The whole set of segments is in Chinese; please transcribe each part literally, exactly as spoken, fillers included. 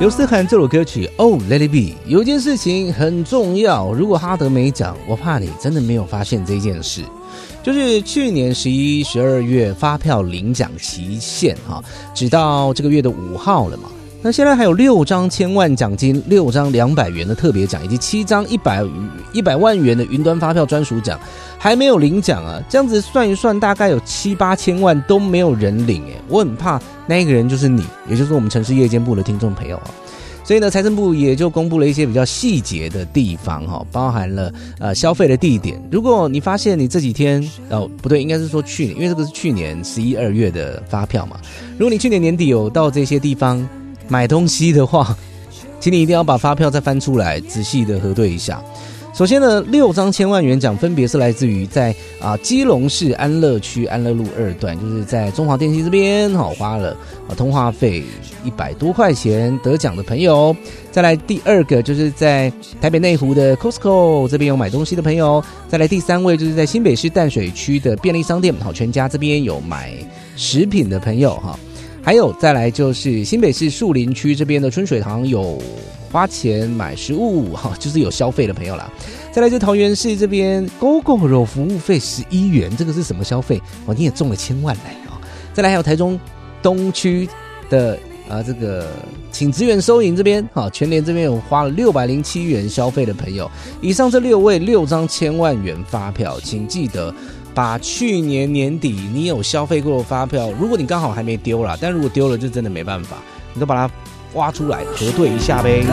刘思涵这首歌曲 Oh Let It Be， 有一件事情很重要，如果哈德没讲，我怕你真的没有发现这件事，就是去年十一、十二月发票领奖期限哈，直到这个月的五号了嘛。那现在还有六张千万奖金、六张两百元的特别奖，以及七张一百一百万元的云端发票专属奖，还没有领奖啊！这样子算一算，大概有七八千万都没有人领哎，我很怕那一个人就是你，也就是我们城市夜间部的听众朋友啊。所以呢，财政部也就公布了一些比较细节的地方哈，包含了呃消费的地点。如果你发现你这几天哦不对，应该是说去年，因为这个是去年十一二月的发票嘛。如果你去年年底有到这些地方买东西的话，请你一定要把发票再翻出来，仔细的核对一下。首先呢，六张千万元奖分别是来自于在啊基隆市安乐区安乐路二段，就是在中华电信这边好花了啊通话费一百多块钱得奖的朋友。再来第二个就是在台北内湖的 Costco 这边有买东西的朋友。再来第三位就是在新北市淡水区的便利商店好全家这边有买食品的朋友哈。还有再来就是新北市树林区这边的春水堂有花钱买食物，就是有消费的朋友啦。再来就桃园市这边 GoGo 服务费十一元，这个是什么消费？哦，你也中了千万来啊！再来还有台中东区的啊这个请支援收银这边，好全联这边有花了六百零七元消费的朋友。以上这六位六张千万元发票，请记得把去年年底你有消费过的发票，如果你刚好还没丢啦，但如果丢了就真的没办法，你都把它挖出来核对一下呗。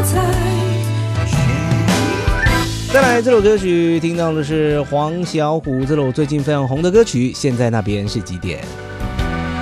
再来这首歌曲听到的是黄小琥这首最近非常红的歌曲，现在那边是几点？